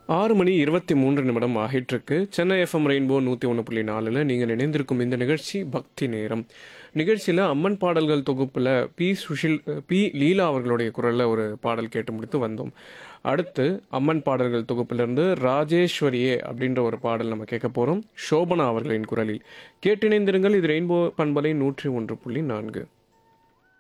6 மணி 23 நிமிடம் ஆகிட்டிருக்கு. Chennai FM rainbow 101.4ல் நீங்கள் இணைந்திருக்கும் இந்த நிகழ்ச்சி பக்தி நேரம். நிகழ்ச்சியில் அம்மன் பாடல்கள் தொகுப்பில் பி லீலா அவர்களுடைய குரலில் ஒரு பாடல் கேட்டு முடித்து வந்தோம். அடுத்து அம்மன் பாடல்கள் தொகுப்பிலிருந்து ராஜேஸ்வரியே அப்படின்ற ஒரு பாடல் நம்ம கேட்க போகிறோம். சோபனா அவர்களின் குரலில் கேட்டிணைந்திருங்கள். இது ரெயின்போ பண்பலை 101.4.